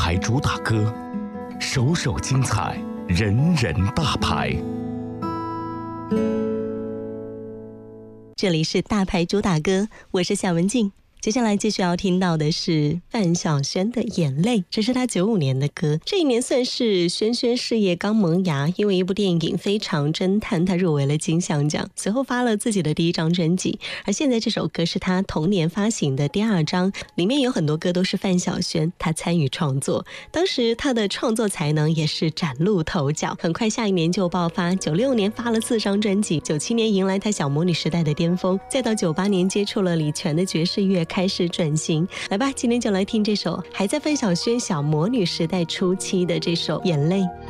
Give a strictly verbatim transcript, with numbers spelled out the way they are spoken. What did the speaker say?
牌主打歌，首首精彩，人人大牌。 这里是大牌主打歌，我是夏文静。接下来继续要听到的是范晓萱的《眼泪》，这是她九五年的歌。这一年算是萱萱事业刚萌芽，因为一部电影《非常侦探》，她入围了金像奖，随后发了自己的第一张专辑。而现在这首歌是她同年发行的第二张，里面有很多歌都是范晓萱她参与创作。当时她的创作才能也是崭露头角，很快下一年就爆发。九六年发了四张专辑，九七年迎来她小魔女时代的巅峰，再到九八年接触了李泉的爵士乐，开始转型。来吧，今天就来听这首还在范晓萱小魔女时代初期的这首《眼泪》。